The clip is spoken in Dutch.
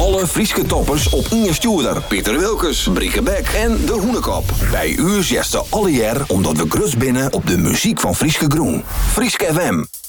alle Frieske toppers op Inge Stuurder, Pieter Wilkes, Brieke Beck en De Hoenekop. Bij u zest ze alle jaar omdat we grus binnen op de muziek van Frieske Groen. Frieske FM.